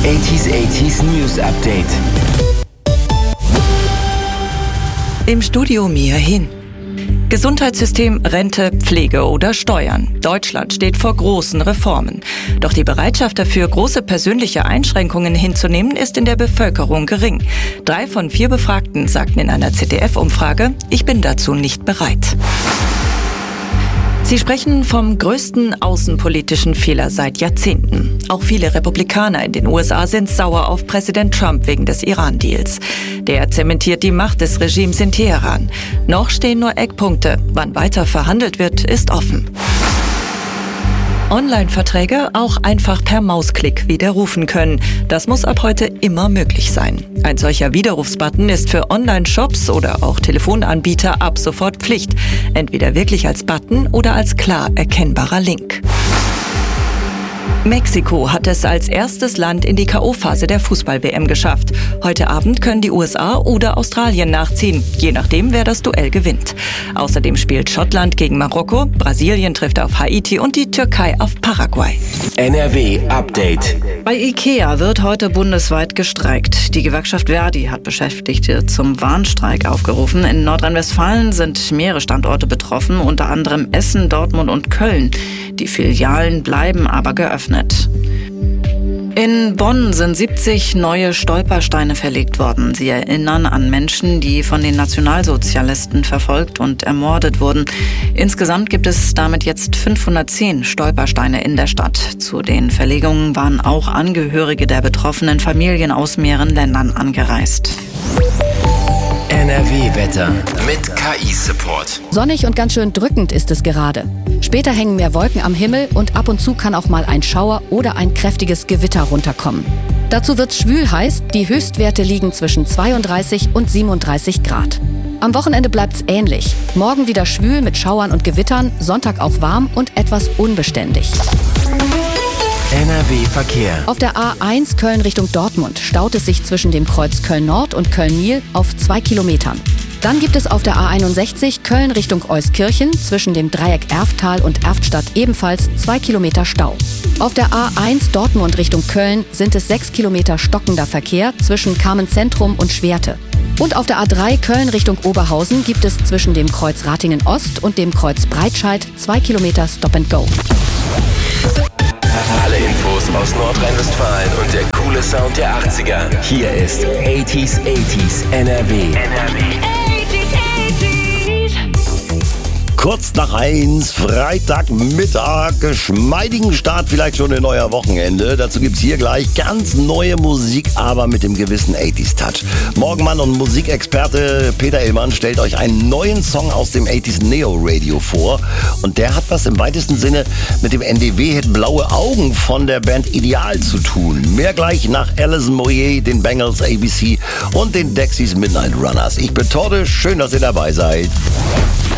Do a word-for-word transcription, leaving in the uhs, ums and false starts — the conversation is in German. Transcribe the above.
achtziger achtziger News Update. Im Studio Mia Hin. Gesundheitssystem, Rente, Pflege oder Steuern. Deutschland steht vor großen Reformen. Doch die Bereitschaft dafür, große persönliche Einschränkungen hinzunehmen, ist in der Bevölkerung gering. Drei von vier Befragten sagten in einer Z D F-Umfrage, ich bin dazu nicht bereit. Sie sprechen vom größten außenpolitischen Fehler seit Jahrzehnten. Auch viele Republikaner in den U S A sind sauer auf Präsident Trump wegen des Iran-Deals. Der zementiert die Macht des Regimes in Teheran. Noch stehen nur Eckpunkte. Wann weiter verhandelt wird, ist offen. Online-Verträge auch einfach per Mausklick widerrufen können. Das muss ab heute immer möglich sein. Ein solcher Widerrufsbutton ist für Online-Shops oder auch Telefonanbieter ab sofort Pflicht. Entweder wirklich als Button oder als klar erkennbarer Link. Mexiko hat es als erstes Land in die K O-Phase der Fußball-W M geschafft. Heute Abend können die U S A oder Australien nachziehen, je nachdem, wer das Duell gewinnt. Außerdem spielt Schottland gegen Marokko, Brasilien trifft auf Haiti und die Türkei auf Paraguay. N R W Update. Bei IKEA wird heute bundesweit gestreikt. Die Gewerkschaft Verdi hat Beschäftigte zum Warnstreik aufgerufen. In Nordrhein-Westfalen sind mehrere Standorte betroffen, unter anderem Essen, Dortmund und Köln. Die Filialen bleiben aber geöffnet. In Bonn sind siebzig neue Stolpersteine verlegt worden. Sie erinnern an Menschen, die von den Nationalsozialisten verfolgt und ermordet wurden. Insgesamt gibt es damit jetzt fünfhundertzehn Stolpersteine in der Stadt. Zu den Verlegungen waren auch Angehörige der betroffenen Familien aus mehreren Ländern angereist. N R W-Wetter mit K I-Support. Sonnig und ganz schön drückend ist es gerade. Später hängen mehr Wolken am Himmel und ab und zu kann auch mal ein Schauer oder ein kräftiges Gewitter runterkommen. Dazu wird's schwül heiß, die Höchstwerte liegen zwischen zweiunddreißig und siebenunddreißig Grad. Am Wochenende bleibt's ähnlich. Morgen wieder schwül mit Schauern und Gewittern, Sonntag auch warm und etwas unbeständig. N R W-Verkehr. Auf der A eins Köln Richtung Dortmund staut es sich zwischen dem Kreuz Köln-Nord und Köln-Nil auf zwei Kilometern. Dann gibt es auf der A einundsechzig Köln Richtung Euskirchen zwischen dem Dreieck Erftal und Erftstadt ebenfalls zwei Kilometer Stau. Auf der A eins Dortmund Richtung Köln sind es sechs Kilometer stockender Verkehr zwischen Carmen-Zentrum und Schwerte. Und auf der A drei Köln Richtung Oberhausen gibt es zwischen dem Kreuz Ratingen Ost und dem Kreuz Breitscheid zwei Kilometer Stop and Go. Alle Infos aus Nordrhein-Westfalen und der coole Sound der achtziger. Hier ist achtziger achtziger N R W. N R W. Kurz nach eins, Freitagmittag, geschmeidigen Start vielleicht schon in euer Wochenende. Dazu gibt's hier gleich ganz neue Musik, aber mit dem gewissen achtziger-Touch. Morgenmann und Musikexperte Peter Illmann stellt euch einen neuen Song aus dem achtziger Neo Radio vor. Und der hat was im weitesten Sinne mit dem N D W-Hit Blaue Augen von der Band Ideal zu tun. Mehr gleich nach Alison Moyet, den Bangles A B C und den Dexys Midnight Runners. Ich bin Torde, schön, dass ihr dabei seid.